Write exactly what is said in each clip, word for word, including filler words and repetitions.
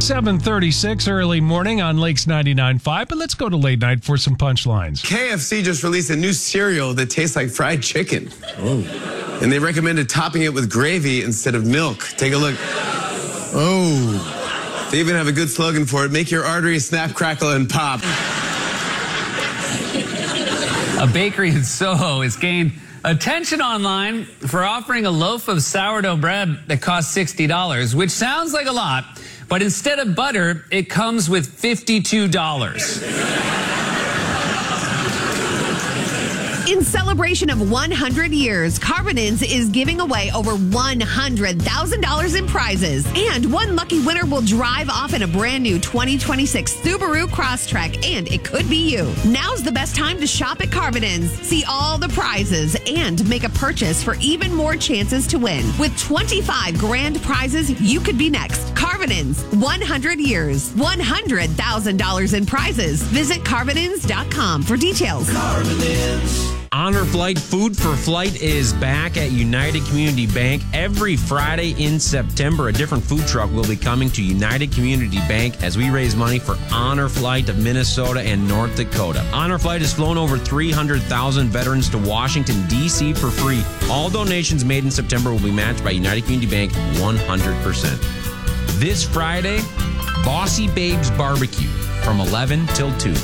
seven thirty-six early morning on Lakes ninety-nine point five, but let's go to late night for some punchlines. K F C just released a new cereal that tastes like fried chicken. Oh. And they recommended topping it with gravy instead of milk. Take a look. Oh. They even have a good slogan for it. Make your arteries snap, crackle, and pop. A bakery in Soho has gained attention online for offering a loaf of sourdough bread that costs sixty dollars, which sounds like a lot, but instead of butter, it comes with fifty-two dollars. In celebration of one hundred years, Carbonins is giving away over one hundred thousand dollars in prizes. And one lucky winner will drive off in a brand new twenty twenty-six Subaru Crosstrek, and it could be you. Now's the best time to shop at Carbonins. See all the prizes and make a purchase for even more chances to win. With twenty-five grand prizes, you could be next. Carbonins, one hundred years, one hundred thousand dollars in prizes. Visit Carbonins dot com for details. Carbonins. Honor Flight Food for Flight is back at United Community Bank. Every Friday in September, a different food truck will be coming to United Community Bank as we raise money for Honor Flight of Minnesota and North Dakota. Honor Flight has flown over three hundred thousand veterans to Washington, D C for free. All donations made in September will be matched by United Community Bank one hundred percent. This Friday, Bossy Babes Barbecue from eleven till two.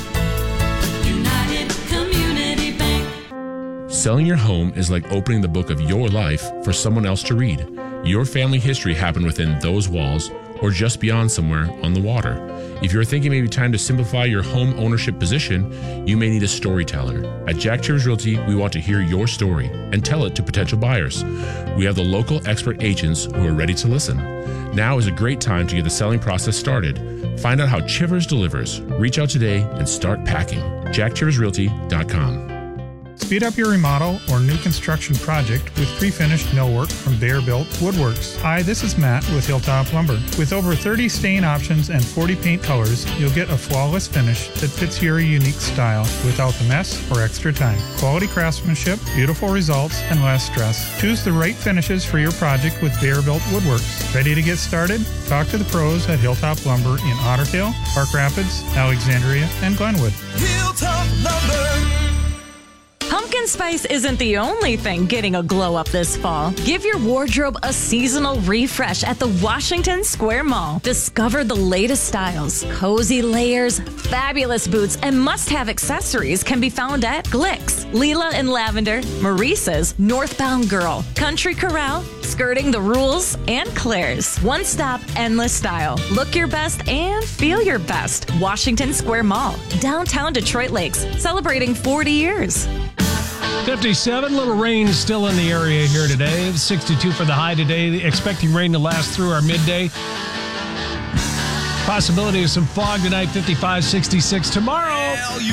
Selling your home is like opening the book of your life for someone else to read. Your family history happened within those walls or just beyond somewhere on the water. If you're thinking maybe time to simplify your home ownership position, you may need a storyteller. At Jack Chivers Realty, we want to hear your story and tell it to potential buyers. We have the local expert agents who are ready to listen. Now is a great time to get the selling process started. Find out how Chivers delivers. Reach out today and start packing. jack chivers realty dot com. Speed up your remodel or new construction project with pre-finished millwork from Bear-Built Woodworks. Hi, this is Matt with Hilltop Lumber. With over thirty stain options and forty paint colors, you'll get a flawless finish that fits your unique style without the mess or extra time. Quality craftsmanship, beautiful results, and less stress. Choose the right finishes for your project with Bear-Built Woodworks. Ready to get started? Talk to the pros at Hilltop Lumber in Otter Tail, Park Rapids, Alexandria, and Glenwood. Hilltop Lumber. Pumpkin spice isn't the only thing getting a glow up this fall. Give your wardrobe a seasonal refresh at the Washington Square Mall. Discover the latest styles, cozy layers, fabulous boots, and must-have accessories can be found at Glick's, Leela and Lavender, Maurice's, Northbound Girl, Country Corral, Skirting the Rules, and Claire's. One-stop, endless style. Look your best and feel your best. Washington Square Mall, downtown Detroit Lakes, celebrating forty years. fifty-seven, little rain still in the area here today. sixty-two for the high today. Expecting rain to last through our midday. Possibility of some fog tonight, fifty-five, sixty-six tomorrow.